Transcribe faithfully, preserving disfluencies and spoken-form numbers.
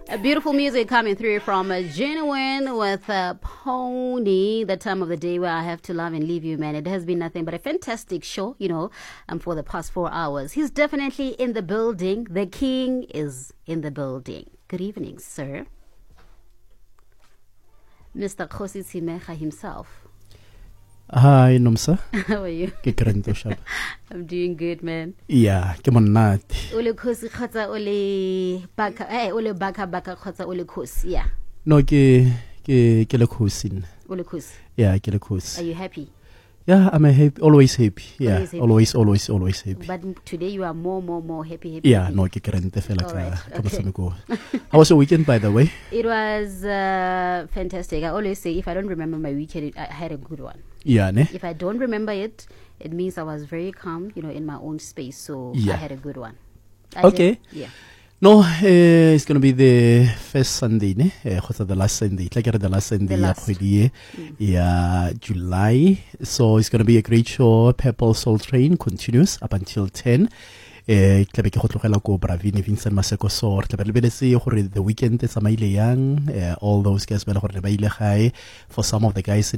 A beautiful music coming through from a Genuine with a Pony, the time of the day where I have to love and leave you, man. It has been nothing but a fantastic show, you know, um, for the past four hours. He's definitely in the building. The king is in the building. Good evening, sir. Mister Khosi Tsimecha himself. Hi, Nomsa. How are you? I'm doing good, man. Yeah, come on, Nat. Ole Khosi khotsa ole baka eh ole baka baka khotsa ole Khosi. Yeah. No, ke ke ke le Khosi. Ole Khosi. Yeah, ke le Khosi. Are you happy? Yeah, I'm a happy, always happy. Yeah, always, happy. always, always, always happy. But today you are more, more, more happy, happy. Yeah, happy. no, ke kerente fela ka Okay. go. How was your weekend, by the way? It was uh, fantastic. I always say if I don't remember my weekend, it, I had a good one. Yeah, ne? If I don't remember it, it means I was very calm, you know, in my own space. So Yeah. I had a good one. I Okay. Did, yeah. No, uh, it's going to be the first Sunday, ne? Uh, what's the last Sunday? Like the last Sunday, The last. yeah, mm. yeah, July. So it's going to be a great show. Purple Soul Train continues up until ten. Eh, tlabe ke go tlogela ko Bravini Vincent Maseko so tlabe le beletse gore the weekend tsamaile yang, all those guys ba le gore ba ile gae. For some of the guys